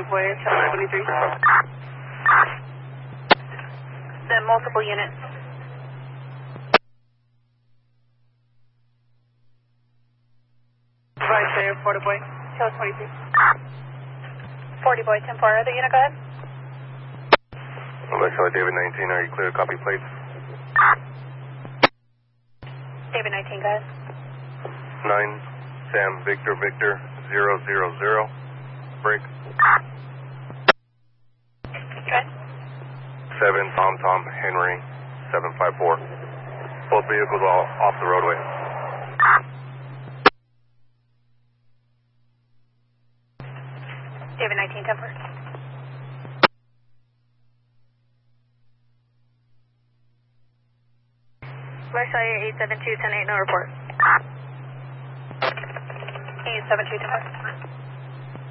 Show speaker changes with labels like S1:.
S1: Convoy, 723.
S2: The multiple units.
S1: Right there, 40 Boy, 23.
S2: 40 Boy, 10-4, other unit, go ahead.
S3: Alexa, David 19, are you clear to copy plates?
S2: David 19, go ahead.
S3: 9, Sam, Victor, Victor, 000, break.
S2: Okay.
S3: 7, Tom, Tom, Henry, 754. Both vehicles all off the roadway.
S2: David 19, 10-4. Versailles 872, 10-8, no report. 872, 10-4.